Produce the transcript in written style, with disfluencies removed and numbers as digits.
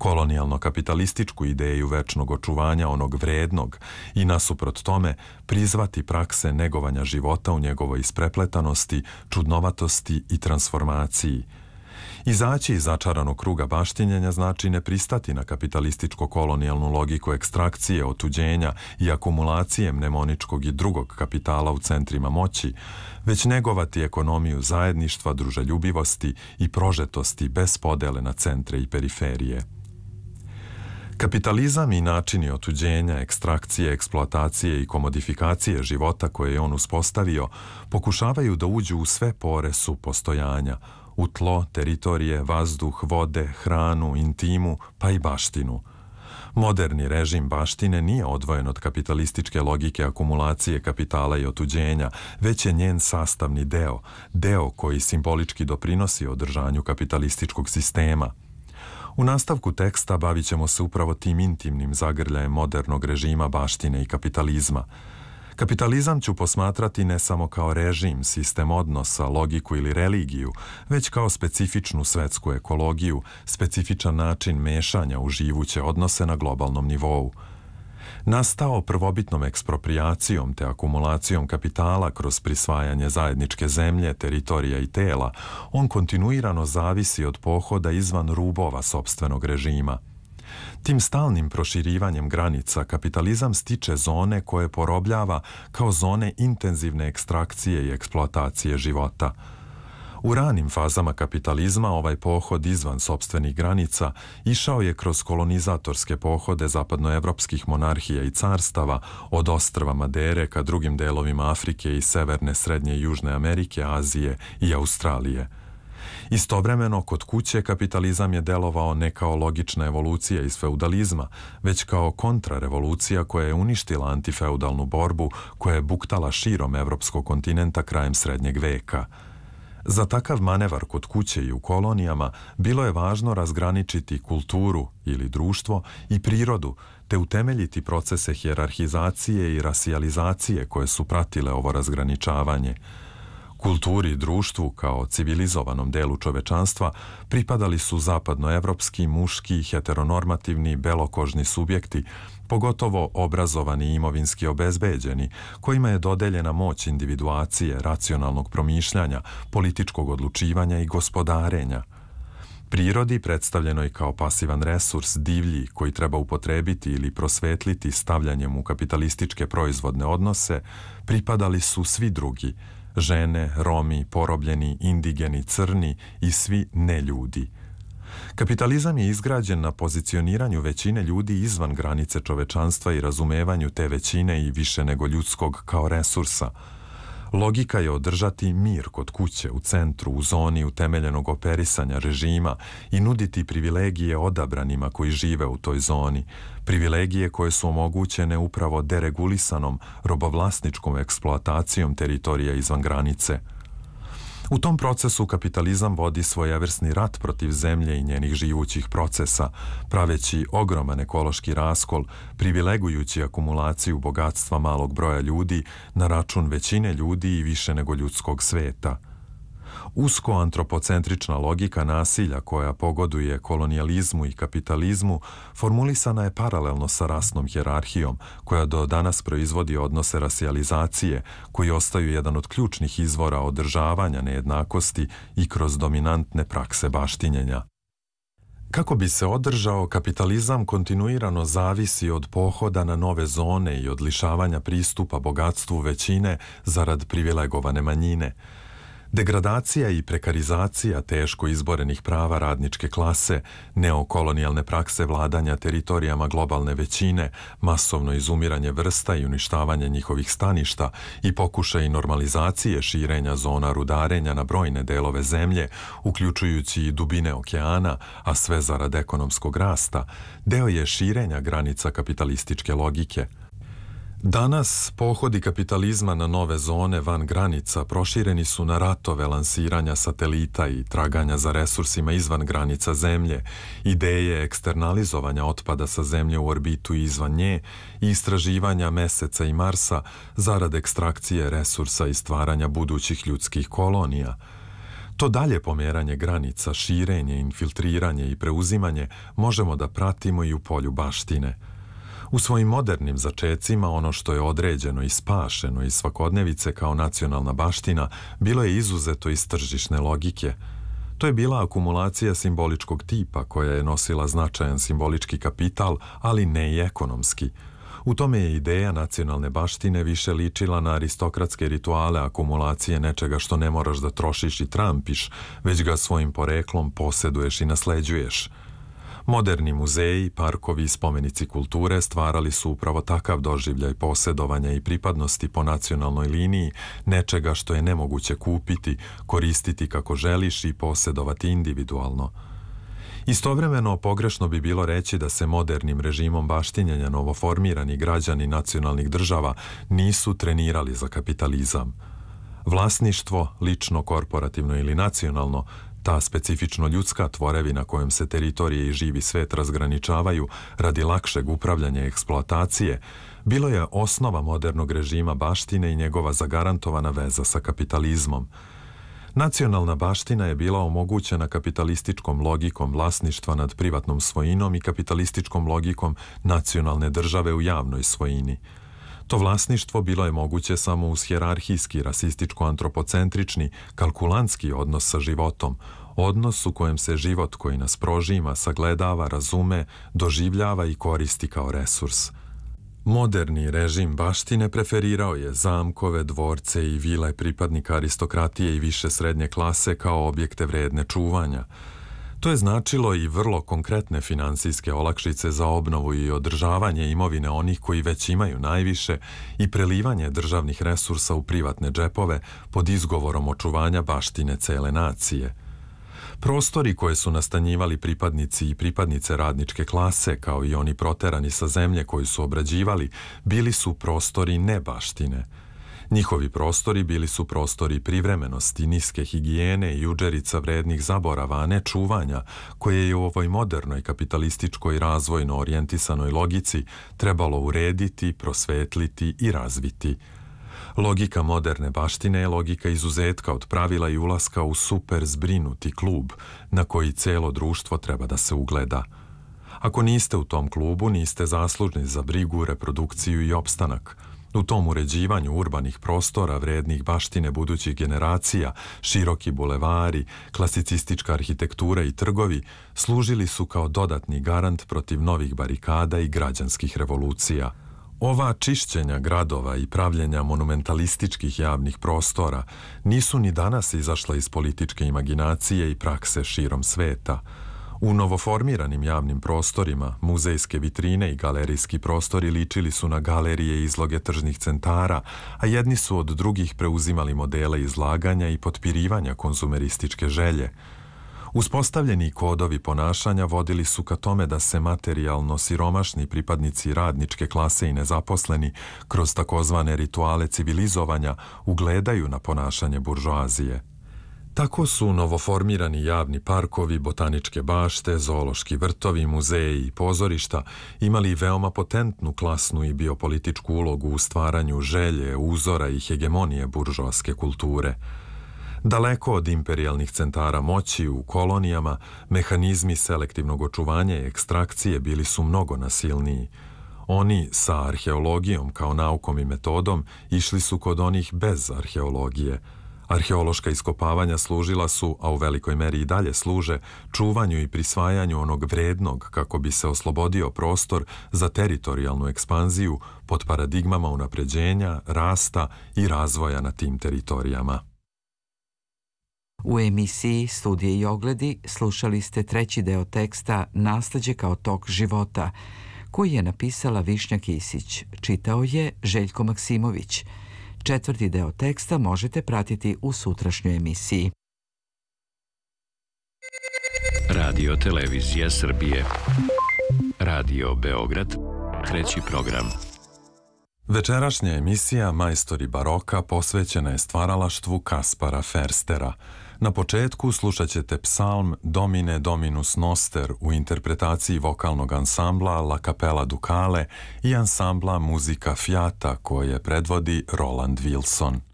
kolonijalno-kapitalističku ideju večnog očuvanja onog vrednog i nasuprot tome prizvati prakse negovanja života u njegovoj isprepletanosti, čudnovatosti i transformaciji. Izaći iz začaranog kruga baštinjenja znači ne pristati na kapitalističko-kolonijalnu logiku ekstrakcije, otuđenja i akumulacije mnemoničkog i drugog kapitala u centrima moći, već negovati ekonomiju zajedništva, druželjubivosti i prožetosti bez podele na centre i periferije. Kapitalizam i načini otuđenja, ekstrakcije, eksploatacije i komodifikacije života koje je on uspostavio pokušavaju da uđu u sve pore supostojanja, u tlo, teritorije, vazduh, vode, hranu, intimu, pa i baštinu. Moderni režim baštine nije odvojen od kapitalističke logike akumulacije kapitala i otuđenja, već je njen sastavni deo koji simbolički doprinosi održanju kapitalističkog sistema. U nastavku teksta bavit ćemo se upravo tim intimnim zagrljajem modernog režima baštine i kapitalizma. Kapitalizam ću posmatrati ne samo kao režim, sistem odnosa, logiku ili religiju, već kao specifičnu svetsku ekologiju, specifičan način mešanja u živuće odnose na globalnom nivou. Nastao prvobitnom ekspropriacijom te akumulacijom kapitala kroz prisvajanje zajedničke zemlje, teritorija i tela, on kontinuirano zavisi od pohoda izvan rubova sopstvenog režima. Tim stalnim proširivanjem granica kapitalizam stiče zone koje porobljava kao zone intenzivne ekstrakcije i eksploatacije života. U ranim fazama kapitalizma ovaj pohod izvan sopstvenih granica išao je kroz kolonizatorske pohode zapadnoevropskih monarhija i carstava od ostrva Madere ka drugim delovima Afrike i severne, srednje i južne Amerike, Azije i Australije. Istovremeno, kod kuće kapitalizam je delovao ne kao logična evolucija iz feudalizma, već kao kontrarevolucija koja je uništila antifeudalnu borbu koja je buktala širom evropskog kontinenta krajem srednjeg veka. Za takav manevar kod kuće i u kolonijama bilo je važno razgraničiti kulturu ili društvo i prirodu, te utemeljiti procese hijerarhizacije i rasijalizacije koje su pratile ovo razgraničavanje. Kulturi i društvu kao civilizovanom delu čovečanstva pripadali su zapadnoevropski, muški, heteronormativni, belokožni subjekti, pogotovo obrazovani i imovinski obezbeđeni, kojima je dodeljena moć individuacije, racionalnog promišljanja, političkog odlučivanja i gospodarenja. Prirodi, predstavljenoj kao pasivan resurs, divlji, koji treba upotrebiti ili prosvetliti stavljanjem u kapitalističke proizvodne odnose, pripadali su svi drugi, žene, Romi, porobljeni, indigeni, crni i svi neljudi. Kapitalizam je izgrađen na pozicioniranju većine ljudi izvan granice čovečanstva i razumevanju te većine i više nego ljudskog kao resursa. Logika je održati mir kod kuće, u centru, u zoni utemeljenog operisanja režima i nuditi privilegije odabranima koji žive u toj zoni, privilegije koje su omogućene upravo deregulisanom, robovlasničkom eksploatacijom teritorija izvan granice. U tom procesu kapitalizam vodi svojevrsni rat protiv zemlje i njenih živućih procesa, praveći ogroman ekološki raskol, privilegujući akumulaciju bogatstva malog broja ljudi na račun većine ljudi i više nego ljudskog sveta. Usko-antropocentrična logika nasilja koja pogoduje kolonijalizmu i kapitalizmu formulisana je paralelno sa rasnom hijerarhijom koja do danas proizvodi odnose rasijalizacije koji ostaju jedan od ključnih izvora održavanja nejednakosti i kroz dominantne prakse baštinjenja. Kako bi se održao, kapitalizam kontinuirano zavisi od pohoda na nove zone i od lišavanja pristupa bogatstvu većine zarad privilegovane manjine. Degradacija i prekarizacija teško izborenih prava radničke klase, neokolonijalne prakse vladanja teritorijama globalne većine, masovno izumiranje vrsta i uništavanje njihovih staništa i pokušaj normalizacije širenja zona rudarenja na brojne delove zemlje, uključujući i dubine okeana, a sve zarad ekonomskog rasta, deo je širenja granica kapitalističke logike. Danas pohodi kapitalizma na nove zone van granica prošireni su na ratove lansiranja satelita i traganja za resursima izvan granica zemlje, ideje eksternalizovanja otpada sa zemlje u orbitu i izvan nje i istraživanja Meseca i Marsa zarad ekstrakcije resursa i stvaranja budućih ljudskih kolonija. To dalje pomeranje granica, širenje, infiltriranje i preuzimanje možemo da pratimo i u polju baštine. U svojim modernim začecima ono što je određeno i spašeno iz svakodnevice kao nacionalna baština bilo je izuzeto iz tržišne logike. To je bila akumulacija simboličkog tipa koja je nosila značajan simbolički kapital, ali ne i ekonomski. U tome je ideja nacionalne baštine više ličila na aristokratske rituale akumulacije nečega što ne moraš da trošiš i trampiš, već ga svojim poreklom posjeduješ i nasleđuješ. Moderni muzeji, parkovi i spomenici kulture stvarali su upravo takav doživljaj posjedovanja i pripadnosti po nacionalnoj liniji, nečega što je nemoguće kupiti, koristiti kako želiš i posjedovati individualno. Istovremeno, pogrešno bi bilo reći da se modernim režimom baštinjenja novoformirani građani nacionalnih država nisu trenirali za kapitalizam. Vlasništvo, lično, korporativno ili nacionalno, ta specifično ljudska tvorevina kojom se teritorije i živi svet razgraničavaju radi lakšeg upravljanja i eksploatacije, bilo je osnova modernog režima baštine i njegova zagarantovana veza sa kapitalizmom. Nacionalna baština je bila omogućena kapitalističkom logikom vlasništva nad privatnom svojinom i kapitalističkom logikom nacionalne države u javnoj svojini. To vlasništvo bilo je moguće samo uz hijerarhijski, rasističko-antropocentrični, kalkulantski odnos sa životom, odnos u kojem se život koji nas prožima, sagledava, razume, doživljava i koristi kao resurs. Moderni režim baštine preferirao je zamkove, dvorce i vile pripadnika aristokratije i više srednje klase kao objekte vredne čuvanja. To je značilo i vrlo konkretne finansijske olakšice za obnovu i održavanje imovine onih koji već imaju najviše i prelivanje državnih resursa u privatne džepove pod izgovorom očuvanja baštine cele nacije. Prostori koje su nastanjivali pripadnici i pripadnice radničke klase, kao i oni proterani sa zemlje koju su obrađivali, bili su prostori nebaštine. Njihovi prostori bili su prostori privremenosti, niske higijene i udžerica vrednih zaborava, a ne čuvanja, koje je u ovoj modernoj kapitalističkoj razvojno orijentisanoj logici trebalo urediti, prosvetliti i razviti. Logika moderne baštine je logika izuzetka od pravila i ulaska u super zbrinuti klub na koji celo društvo treba da se ugleda. Ako niste u tom klubu, niste zaslužni za brigu, reprodukciju i opstanak. U tom uređivanju urbanih prostora vrednih baštine budućih generacija, široki bulevari, klasicistička arhitektura i trgovi služili su kao dodatni garant protiv novih barikada i građanskih revolucija. Ova čišćenja gradova i pravljenja monumentalističkih javnih prostora nisu ni danas izašla iz političke imaginacije i prakse širom sveta. U novoformiranim javnim prostorima, muzejske vitrine i galerijski prostori ličili su na galerije i izloge tržnih centara, a jedni su od drugih preuzimali modele izlaganja i potpirivanja konzumerističke želje. Uspostavljeni kodovi ponašanja vodili su ka tome da se materijalno siromašni pripadnici radničke klase i nezaposleni kroz takozvane rituale civilizovanja ugledaju na ponašanje buržoazije. Tako su novoformirani javni parkovi, botaničke bašte, zoološki vrtovi, muzeji i pozorišta imali veoma potentnu klasnu i biopolitičku ulogu u stvaranju želje, uzora i hegemonije buržoaske kulture. Daleko od imperijalnih centara moći u kolonijama, mehanizmi selektivnog očuvanja i ekstrakcije bili su mnogo nasilniji. Oni sa arheologijom kao naukom i metodom išli su kod onih bez arheologije. Arheološka iskopavanja služila su, a u velikoj meri i dalje služe, čuvanju i prisvajanju onog vrednog kako bi se oslobodio prostor za teritorijalnu ekspanziju pod paradigmama unapređenja, rasta i razvoja na tim teritorijama. U emisiji Studije i ogledi slušali ste treći deo teksta Nasleđe kao tok života, koji je napisala Višnja Kisić. Čitao je Željko Maksimović. Četvrti deo teksta možete pratiti u sutrašnjoj emisiji. Radio Televizija Srbije. Radio Beograd. Treći program. Večerašnja emisija Majstori baroka posvećena je stvaralaštvu Kaspara Ferstera. Na početku slušat ćete psalm Domine Dominus Noster u interpretaciji vokalnog ansambla La Capella Ducale i ansambla Muzika Fiata koje predvodi Roland Wilson.